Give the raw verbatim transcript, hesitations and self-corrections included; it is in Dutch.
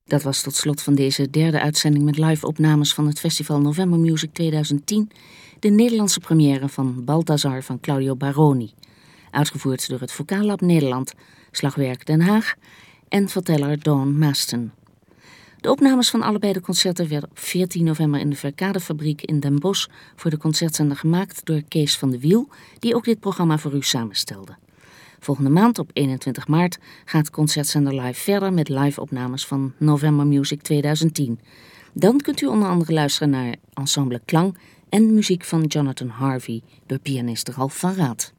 Dat was tot slot van deze derde uitzending met live-opnames van het festival November Music tweeduizend tien, de Nederlandse première van Balthazar van Claudio Baroni, uitgevoerd door het Vocallab Nederland, Slagwerk Den Haag en verteller Dawn Maston. De opnames van allebei de concerten werden op veertien november in de Verkadefabriek in Den Bosch voor de concertzender gemaakt door Kees van de Wiel, die ook dit programma voor u samenstelde. Volgende maand op eenentwintig maart gaat Concertzender Live verder met live-opnames van November Music tweeduizend tien. Dan kunt u onder andere luisteren naar Ensemble Klang en muziek van Jonathan Harvey door pianist Ralph van Raat.